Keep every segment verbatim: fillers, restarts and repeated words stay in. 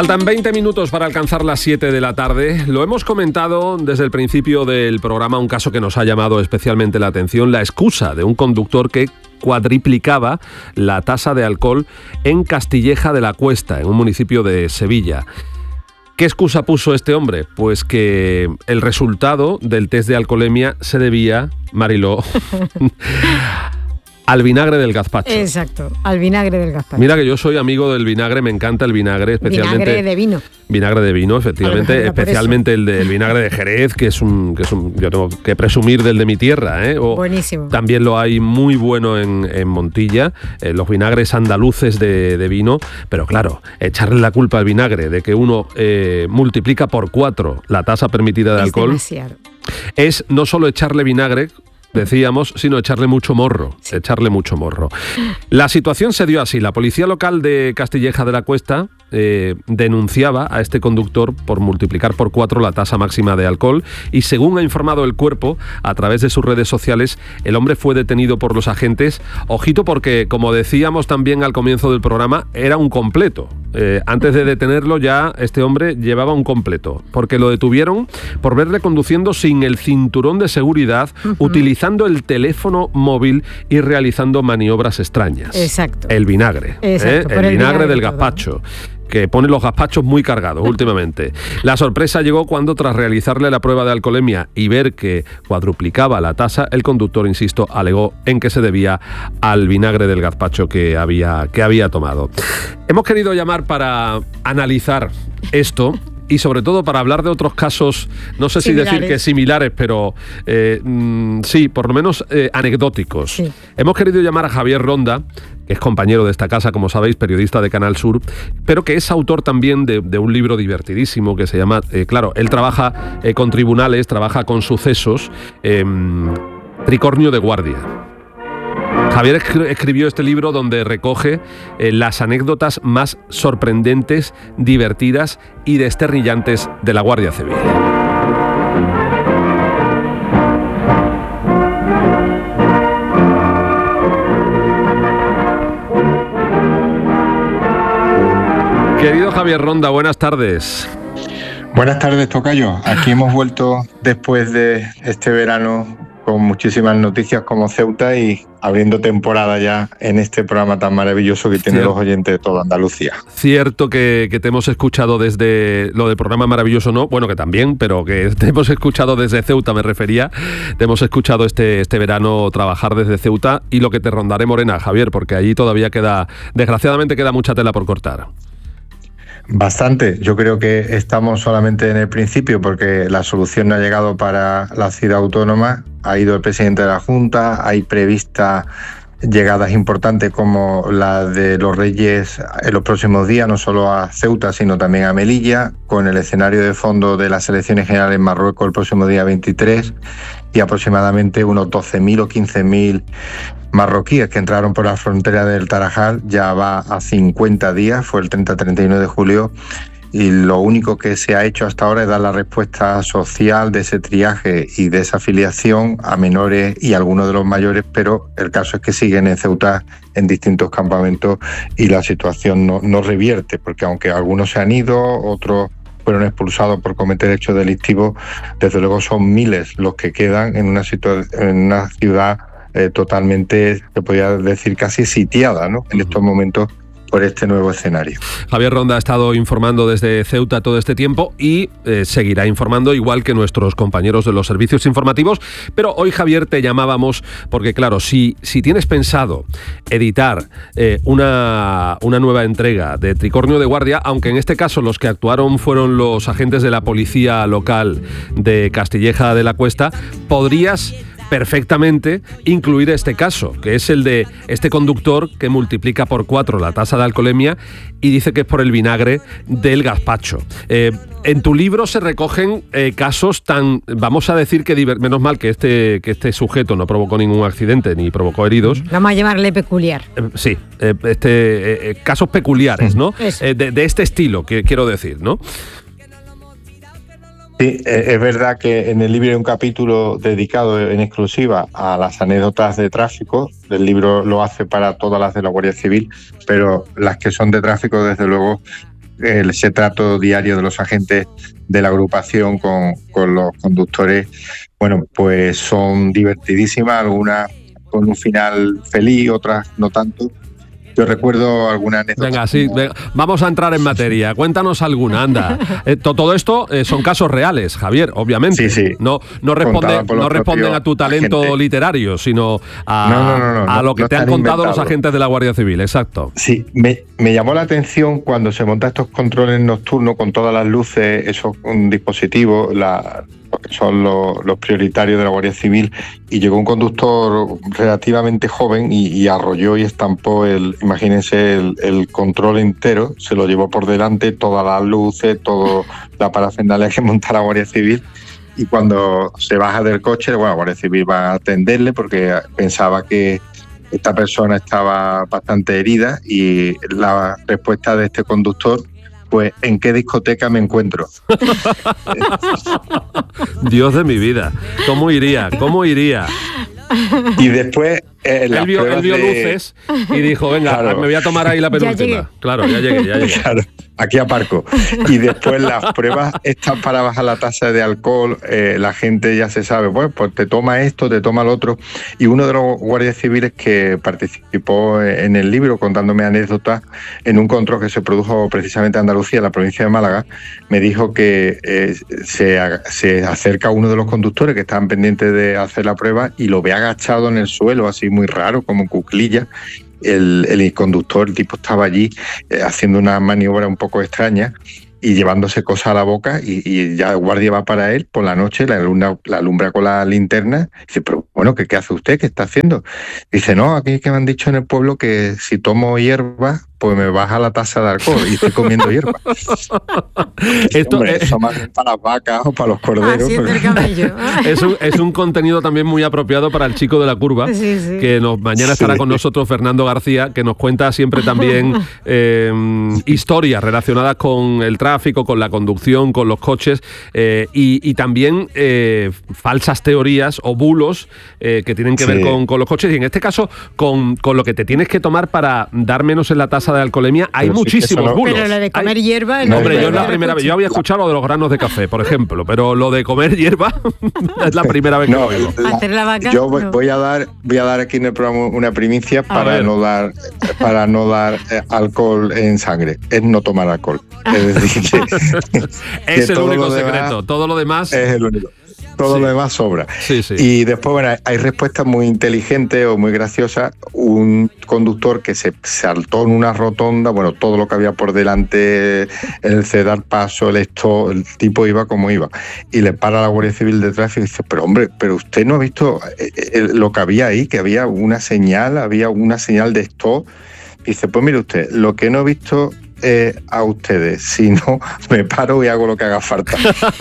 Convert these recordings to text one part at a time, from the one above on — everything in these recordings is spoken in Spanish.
Faltan veinte minutos para alcanzar las siete de la tarde. Lo hemos comentado desde el principio del programa, un caso que nos ha llamado especialmente la atención, la excusa de un conductor que cuadriplicaba la tasa de alcohol en Castilleja de la Cuesta, en un municipio de Sevilla. ¿Qué excusa puso este hombre? Pues que el resultado del test de alcoholemia se debía, Mariló, al vinagre del gazpacho. Exacto, al vinagre del gazpacho. Mira que yo soy amigo del vinagre, me encanta el vinagre, especialmente... Vinagre de vino. Vinagre de vino, efectivamente, especialmente el, de, el vinagre de Jerez, que es un... que es un yo tengo que presumir del de mi tierra, ¿eh? O buenísimo. También lo hay muy bueno en, en Montilla, eh, los vinagres andaluces de, de vino, pero claro, echarle la culpa al vinagre de que uno eh, multiplica por cuatro la tasa permitida de es alcohol, demasiado. Es no solo echarle vinagre, decíamos, sino echarle mucho morro, sí. echarle mucho morro. La situación se dio así. La policía local de Castilleja de la Cuesta eh, denunciaba a este conductor por multiplicar por cuatro la tasa máxima de alcohol y, según ha informado el cuerpo a través de sus redes sociales, el hombre fue detenido por los agentes. Ojito porque, como decíamos también al comienzo del programa, era un completo. Eh, antes de detenerlo ya este hombre llevaba un completo, porque lo detuvieron por verle conduciendo sin el cinturón de seguridad, uh-huh. utilizando el teléfono móvil y realizando maniobras extrañas. Exacto. El vinagre, Exacto, ¿eh? el, el vinagre, vinagre del todo. gazpacho, que pone los gazpachos muy cargados últimamente. La sorpresa llegó cuando, tras realizarle la prueba de alcoholemia y ver que cuadruplicaba la tasa, el conductor, insisto, alegó en que se debía al vinagre del gazpacho que había, que había tomado. Hemos querido llamar para analizar esto y sobre todo para hablar de otros casos, no sé similares. si decir que similares, pero eh, mm, sí, por lo menos eh, anecdóticos. Sí. Hemos querido llamar a Javier Ronda, que es compañero de esta casa, como sabéis, periodista de Canal Sur, pero que es autor también de, de un libro divertidísimo que se llama, eh, claro, él trabaja eh, con tribunales, trabaja con sucesos, eh, Tricornio de Guardia. Javier escribió este libro donde recoge eh, las anécdotas más sorprendentes, divertidas y desternillantes de la Guardia Civil. Querido Javier Ronda, buenas tardes. Buenas tardes, tocayo. Aquí hemos vuelto después de este verano con muchísimas noticias como Ceuta y abriendo temporada ya en este programa tan maravilloso que tienen los oyentes de toda Andalucía. Cierto que, que te hemos escuchado desde lo del programa maravilloso, no, bueno, que también, pero que te hemos escuchado desde Ceuta, me refería. Te hemos escuchado este, este verano trabajar desde Ceuta y lo que te rondaré Morena, Javier, porque allí todavía queda, desgraciadamente queda mucha tela por cortar. Bastante. Yo creo que estamos solamente en el principio porque la solución no ha llegado para la ciudad autónoma. Ha ido el presidente de la Junta, hay previstas llegadas importantes como la de los Reyes en los próximos días, no solo a Ceuta, sino también a Melilla, con el escenario de fondo de las elecciones generales en Marruecos el próximo día veintitrés y aproximadamente unos doce mil o quince mil marroquíes que entraron por la frontera del Tarajal. Ya va a cincuenta días, fue el treinta a treinta y uno de julio, y lo único que se ha hecho hasta ahora es dar la respuesta social de ese triaje y de esa afiliación a menores y algunos de los mayores, pero el caso es que siguen en Ceuta en distintos campamentos y la situación no, no revierte, porque aunque algunos se han ido, otros fueron expulsados por cometer hechos delictivos, desde luego son miles los que quedan en una, situa- en una ciudad eh, totalmente, se podría decir, casi sitiada, ¿no? En estos momentos por este nuevo escenario. Javier Ronda ha estado informando desde Ceuta todo este tiempo y eh, seguirá informando igual que nuestros compañeros de los servicios informativos, pero hoy, Javier, te llamábamos porque, claro, si, si tienes pensado editar eh, una, una nueva entrega de Tricornio de Guardia, aunque en este caso los que actuaron fueron los agentes de la policía local de Castilleja de la Cuesta, podrías perfectamente incluir este caso, que es el de este conductor que multiplica por cuatro la tasa de alcoholemia y dice que es por el vinagre del gazpacho. Eh, en tu libro se recogen eh, casos tan, vamos a decir que diver- menos mal que este, que este sujeto no provocó ningún accidente ni provocó heridos. Vamos a llamarle peculiar. Eh, sí, eh, este, eh, casos peculiares, ¿no? Eh, de, de este estilo, que quiero decir, ¿no? Sí, es verdad que en el libro hay un capítulo dedicado en exclusiva a las anécdotas de tráfico. El libro lo hace para todas las de la Guardia Civil, pero las que son de tráfico, desde luego, el, ese trato diario de los agentes de la agrupación con, con los conductores, bueno, pues son divertidísimas, algunas con un final feliz, otras no tanto. Yo recuerdo alguna anécdota. Venga, sí, venga, vamos a entrar en materia. Cuéntanos alguna, anda. Eh, to, todo esto eh, son casos reales, Javier, obviamente. Sí, sí. No, no, responde, no responden a tu talento agentes. literario, sino a, no, no, no, no, a lo que no, te no han contado inventado. los agentes de la Guardia Civil, exacto. Sí, me, me llamó la atención cuando se montan estos controles nocturnos con todas las luces, esos un dispositivos, la... que son los, los prioritarios de la Guardia Civil, y llegó un conductor relativamente joven y, y arrolló y estampó el, imagínense, el, el control entero, se lo llevó por delante, todas las luces, toda la parafernalia que monta la Guardia Civil, y cuando se baja del coche, bueno, la Guardia Civil va a atenderle porque pensaba que esta persona estaba bastante herida, y la respuesta de este conductor: pues, ¿en qué discoteca me encuentro? Dios de mi vida, ¿cómo iría? ¿Cómo iría? Y después... Eh, él, vio, él vio de... luces y dijo, venga, claro, me voy a tomar ahí la penúltima. Claro, ya llegué, ya llegué. Claro, aquí aparco. Y después las pruebas estas para bajar la tasa de alcohol, eh, la gente ya se sabe, pues, pues te toma esto, te toma lo otro. Y uno de los guardias civiles que participó en el libro contándome anécdotas en un control que se produjo precisamente en Andalucía, en la provincia de Málaga, me dijo que eh, se, se acerca uno de los conductores que estaban pendientes de hacer la prueba y lo ve agachado en el suelo, así muy raro, como cuclilla. El, el conductor, el tipo estaba allí eh, haciendo una maniobra un poco extraña y llevándose cosas a la boca, y, y ya el guardia va para él por la noche, la alumbra, la alumbra con la linterna, y dice, pero bueno, ¿qué, qué hace usted? ¿Qué está haciendo? Dice, no, aquí es que me han dicho en el pueblo que si tomo hierba, pues me baja la tasa de alcohol, y estoy comiendo hierba. Esto hombre, es eso más bien para las vacas o para los corderos. Así porque... el camello. es, un, es un contenido también muy apropiado para el chico de la curva, sí, sí. que nos, mañana estará sí. con nosotros Fernando García, que nos cuenta siempre también eh, historias relacionadas con el tráfico, con la conducción, con los coches, eh, y, y también eh, falsas teorías o bulos eh, que tienen que sí. ver con, con los coches, y en este caso con, con lo que te tienes que tomar para dar menos en la tasa de alcoholemia. Hay pero muchísimos sí, no... bulos. Pero lo de comer Hay... hierba... No, hombre, yo es la primera vez. Yo había escuchado lo de los granos de café, por ejemplo, pero lo de comer hierba es la primera vez que no, lo oigo. La, Hacer la vaca, yo voy, no. voy a dar voy a dar aquí en el programa una primicia a para ver. no dar para no dar eh, alcohol en sangre. Es no tomar alcohol. Es decir, que, es que el único secreto. Demás, todo lo demás es el único. Todo sí. lo demás sobra. Sí, sí. Y después, bueno, hay respuestas muy inteligentes o muy graciosas. Un conductor que se saltó en una rotonda, bueno, todo lo que había por delante, el cedar paso, el esto, el tipo iba como iba. Y le para la Guardia Civil de Tráfico y dice, pero hombre, pero usted no ha visto lo que había ahí, que había una señal, había una señal de stop. Dice, pues mire usted, lo que no he visto... Eh, a ustedes, si no me paro y hago lo que haga falta.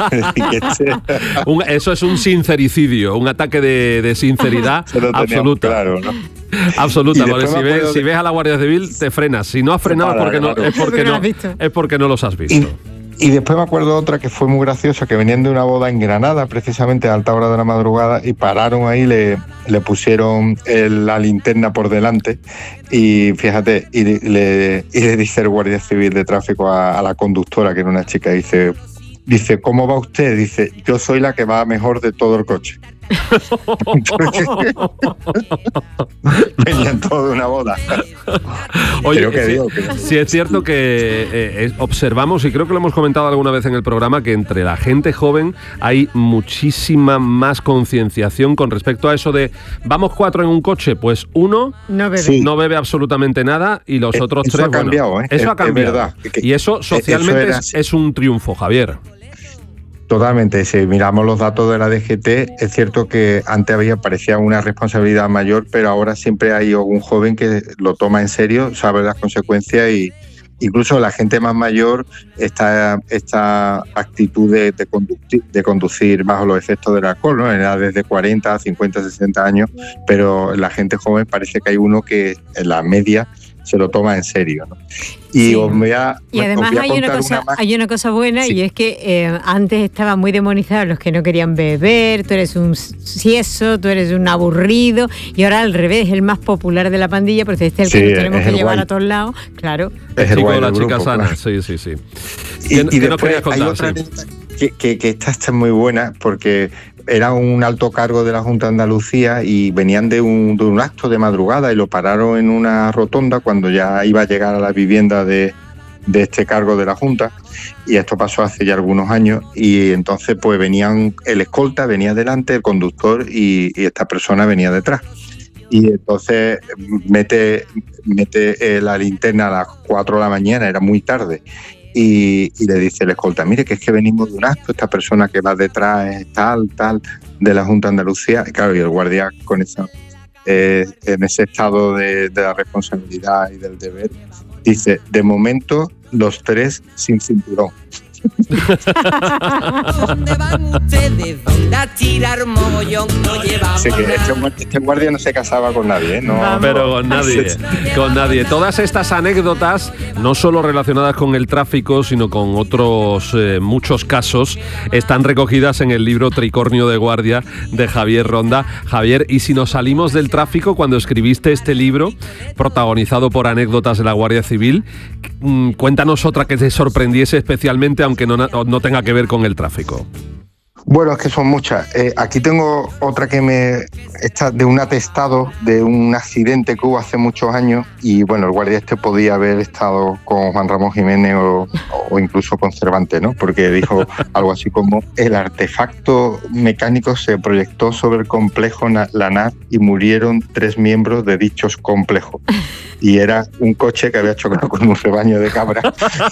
un, eso es un sincericidio, un ataque de, de sinceridad absoluta. Claro, ¿no? Absoluta, porque si ves, de... si ves a la Guardia Civil te frenas, si no has frenado para, porque claro. no, es, porque no, es porque no los has visto. Y, y después me acuerdo otra que fue muy graciosa, que venían de una boda en Granada, precisamente a alta hora de la madrugada, y pararon ahí, le, le pusieron el, la linterna por delante, y fíjate, y le, y le dice el Guardia Civil de Tráfico a, a la conductora, que era una chica, dice, dice, ¿cómo va usted? Dice, yo soy la que va mejor de todo el coche. Venían todos de una boda. Oye, que sí, digo, que... sí es cierto que eh, observamos, y creo que lo hemos comentado alguna vez en el programa, que entre la gente joven hay muchísima más concienciación con respecto a eso de vamos cuatro en un coche, pues uno no bebe, sí. no bebe absolutamente nada y los eh, otros eso tres ha cambiado, bueno, ¿eh? eso es, ha cambiado es verdad. Y eso socialmente eso es, es un triunfo, Javier. Totalmente, si miramos los datos de la D G T, es cierto que antes había parecía una responsabilidad mayor, pero ahora siempre hay algún joven que lo toma en serio, sabe las consecuencias, y incluso la gente más mayor, esta, esta actitud de, de, conducir, de conducir bajo los efectos del alcohol, ¿no? En edades de cuarenta, cincuenta, sesenta años, pero la gente joven parece que hay uno que en la media se lo toma en serio, ¿no? Y, sí. os voy a, y además os voy a hay, una cosa, una hay una cosa buena sí. y es que eh, antes estaban muy demonizados los que no querían beber, tú eres un sieso, tú eres un aburrido, y ahora al revés, el más popular de la pandilla, porque este es el sí, que nos tenemos que llevar guay. a todos lados, claro. El, el chico de la chica grupo, sana, claro. sí, sí, sí. Y, ¿Qué, y ¿qué nos después querías contar? hay otra Sí. que, que, que esta está muy buena porque era un alto cargo de la Junta de Andalucía y venían de un, de un acto de madrugada y lo pararon en una rotonda cuando ya iba a llegar a la vivienda de, de este cargo de la Junta, y esto pasó hace ya algunos años, y entonces pues venían, el escolta venía delante, el conductor y, y esta persona venía detrás. Y entonces mete, mete la linterna a las cuatro de la mañana, era muy tarde, y, y le dice el escolta, mire que es que venimos de un acto, esta persona que va detrás es tal, tal, de la Junta de Andalucía. Y claro, y el guardia con esa, eh, en ese estado de, de la responsabilidad y del deber, dice, de momento los tres sin cinturón. ¿Dónde van ustedes? ¿Van a tirar mogollón? No llevamos Así que este, nada. este guardia no se casaba con nadie, ¿eh? No, Pero con nadie, con nadie. Todas estas anécdotas, no solo relacionadas con el tráfico, sino con otros eh, muchos casos, están recogidas en el libro Tricornio de Guardia de Javier Ronda. Javier, y si nos salimos del tráfico, cuando escribiste este libro, protagonizado por anécdotas de la Guardia Civil, cuéntanos otra que te sorprendiese especialmente, aunque no, no tenga que ver con el tráfico. Bueno, es que son muchas. Eh, aquí tengo otra que me está de un atestado de un accidente que hubo hace muchos años, y bueno, el guardia este podía haber estado con Juan Ramón Jiménez o, o incluso con Cervantes, ¿no? Porque dijo algo así como: el artefacto mecánico se proyectó sobre el complejo Lanar y murieron tres miembros de dichos complejos. Y era un coche que había chocado con un rebaño de cabras.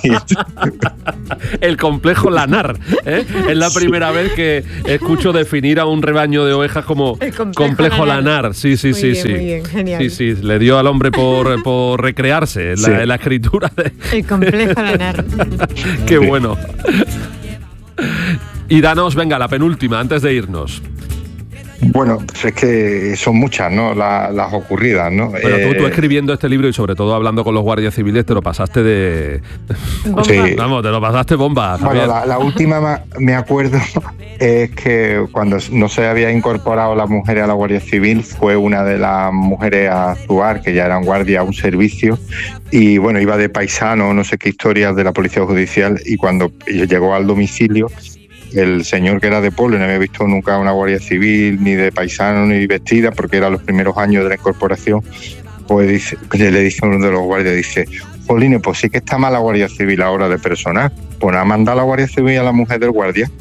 El complejo Lanar, ¿eh? Es la primera sí. vez que escucho definir a un rebaño de ovejas como el complejo, complejo Lanar. Lanar. Sí, sí, muy sí, bien, sí. Muy bien, genial. Sí, sí, le dio al hombre por, por recrearse en sí. la, la escritura. De... El complejo Lanar. Qué bueno. Y danos, venga, la penúltima, antes de irnos. Bueno, pues es que son muchas, ¿no? La, las ocurridas, ¿no? Pero tú, tú escribiendo este libro y sobre todo hablando con los guardias civiles te lo pasaste de... Sí. Vamos, te lo pasaste bomba. Bueno, la, la última me acuerdo es que cuando no se había incorporado la mujer a la Guardia Civil, fue una de las mujeres a actuar, que ya eran guardia a un servicio, y bueno, iba de paisano, no sé qué historias de la Policía Judicial, y cuando llegó al domicilio, el señor, que era de pueblo, no había visto nunca una guardia civil, ni de paisano, ni vestida, porque eran los primeros años de la incorporación, pues dice, le dice uno de los guardias, dice, jolines, pues sí que está mal la Guardia Civil ahora de personal, pues ha mandado a la Guardia Civil a la mujer del guardia.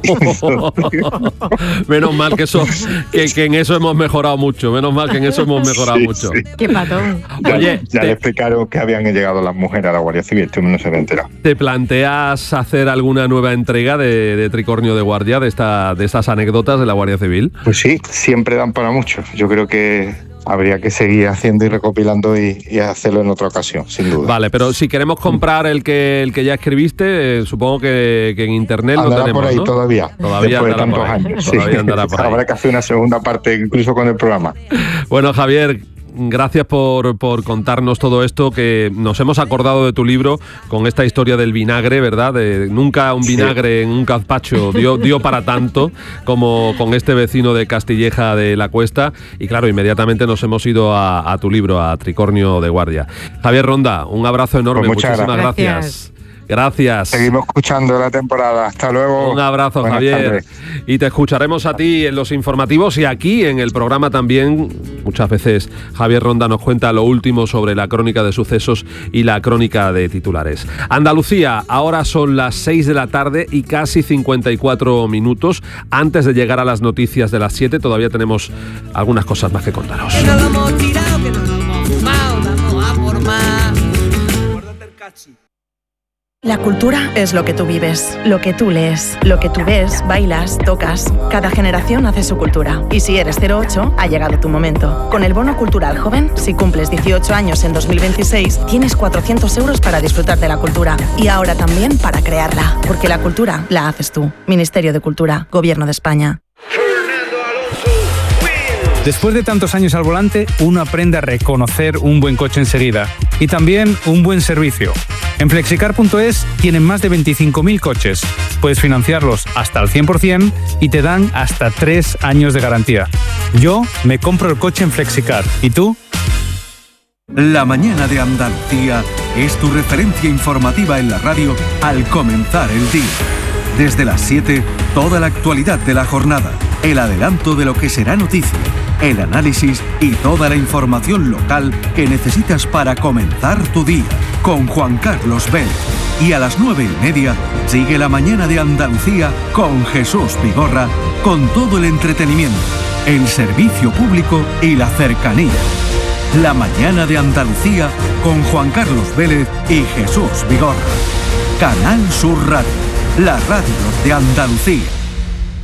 Menos mal que eso que, que en eso hemos mejorado mucho, menos mal que en eso hemos mejorado sí, mucho. Sí. Qué patón. Ya, Oye, ya te, le explicaron que habían llegado las mujeres a la Guardia Civil, tú no se había enterado. ¿Te planteas hacer alguna nueva entrega de, de Tricornio de Guardia, de esta de estas anécdotas de la Guardia Civil? Pues sí, siempre dan para mucho. Yo creo que habría que seguir haciendo y recopilando y, y hacerlo en otra ocasión, sin duda. Vale, pero si queremos comprar el que el que ya escribiste, eh, supongo que, que en internet andará lo tenemos, por ahí, ¿no? Todavía, Todavía después de andará tantos por ahí. años. Todavía Sí. andará por ahí. Habrá que hacer una segunda parte, incluso con el programa. Bueno, Javier, gracias por, por contarnos todo esto, que nos hemos acordado de tu libro con esta historia del vinagre, ¿verdad? De, nunca un vinagre sí. en un gazpacho dio, dio para tanto como con este vecino de Castilleja de la Cuesta. Y claro, inmediatamente nos hemos ido a, a tu libro, a Tricornio de Guardia. Javier Ronda, un abrazo enorme. Pues muchas muchísimas gracias. gracias. Gracias. Seguimos escuchando la temporada. Hasta luego. Un abrazo, Buenas Javier. tardes. Y te escucharemos a ti en los informativos y aquí en el programa también. Muchas veces Javier Ronda nos cuenta lo último sobre la crónica de sucesos y la crónica de titulares. Andalucía, ahora son las seis de la tarde y casi cincuenta y cuatro minutos. Antes de llegar a las noticias de las siete, todavía tenemos algunas cosas más que contaros. Que no lo hemos tirado, que no lo hemos fumado, vamos a por más. Guárdate el cachi. La cultura es lo que tú vives, lo que tú lees, lo que tú ves, bailas, tocas. Cada generación hace su cultura. Y si eres cero ocho, ha llegado tu momento. Con el Bono Cultural Joven, si cumples dieciocho años en dos mil veintiséis, tienes cuatrocientos euros para disfrutar de la cultura. Y ahora también para crearla. Porque la cultura la haces tú. Ministerio de Cultura, Gobierno de España. Después de tantos años al volante, uno aprende a reconocer un buen coche enseguida y también un buen servicio. En flexicar punto es tienen más de veinticinco mil coches. Puedes financiarlos hasta al cien por ciento y te dan hasta tres años de garantía. Yo me compro el coche en Flexicar. ¿Y tú? La mañana de Andalucía es tu referencia informativa en la radio al comenzar el día. Desde las siete, toda la actualidad de la jornada, el adelanto de lo que será noticia, el análisis y toda la información local que necesitas para comenzar tu día, con Juan Carlos Vélez. Y a las nueve y media, sigue la mañana de Andalucía con Jesús Vigorra, con todo el entretenimiento, el servicio público y la cercanía. La mañana de Andalucía con Juan Carlos Vélez y Jesús Vigorra. Canal Sur Radio, la radio de Andalucía.